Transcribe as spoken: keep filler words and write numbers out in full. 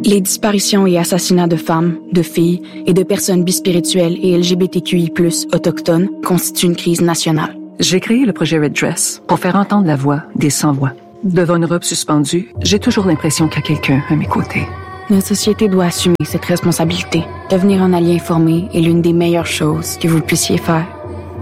Les disparitions et assassinats de femmes, de filles et de personnes bispirituelles et L G B T Q I plus, autochtones constituent une crise nationale. J'ai créé le projet Red Dress pour faire entendre la voix des sans-voix. Devant une robe suspendue, j'ai toujours l'impression qu'il y a quelqu'un à mes côtés. Notre société doit assumer cette responsabilité. Devenir un allié informé est l'une des meilleures choses que vous puissiez faire.